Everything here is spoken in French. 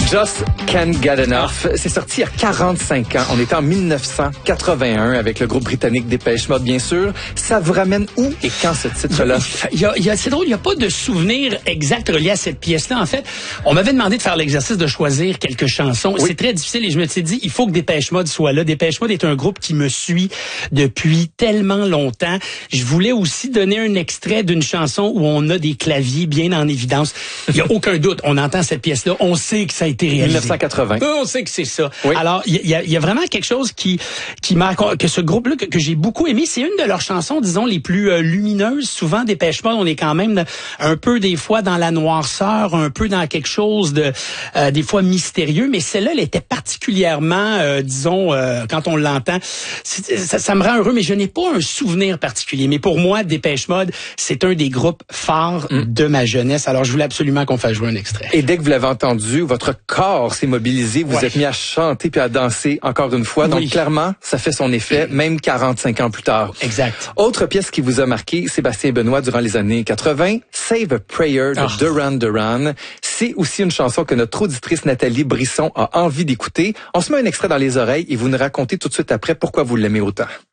Just Can't Get Enough. C'est sorti il y a 45 ans. On était en 1981 avec le groupe britannique Dépêche Mode, bien sûr. Ça vous ramène où et quand ce titre-là? C'est drôle, il n'y a pas de souvenir exact relié à cette pièce-là. En fait, on m'avait demandé de faire l'exercice de choisir quelques chansons. Oui. C'est très difficile et je me suis dit, il faut que Dépêche Mode soit là. Dépêche Mode est un groupe qui me suit depuis tellement longtemps. Je voulais aussi donner un extrait d'une chanson où on a des claviers bien en évidence. Il n'y a aucun doute. On entend cette pièce-là. On sait que ça a été réalisé. 1980. On sait que c'est ça. Oui. Alors, il y a vraiment quelque chose qui que ce groupe-là que j'ai beaucoup aimé. C'est une de leurs chansons, disons, les plus lumineuses. Souvent, Dépêche Mode, on est quand même un peu des fois dans la noirceur, un peu dans quelque chose de des fois mystérieux. Mais celle-là, elle était particulièrement, disons, quand on l'entend, ça me rend heureux. Mais je n'ai pas un souvenir particulier. Mais pour moi, Dépêche Mode, c'est un des groupes phares de ma jeunesse. Alors, je voulais absolument qu'on fasse jouer un extrait. Et dès que vous l'avez entendu, votre corps s'est mobilisé, vous êtes mis à chanter puis à danser encore une fois. Donc, clairement, ça fait son effet, même 45 ans plus tard. Exact. Autre pièce qui vous a marqué, Sébastien Benoît, durant les années 80, Save a Prayer de Duran Duran. C'est aussi une chanson que notre auditrice Nathalie Brisson a envie d'écouter. On se met un extrait dans les oreilles et vous nous racontez tout de suite après pourquoi vous l'aimez autant.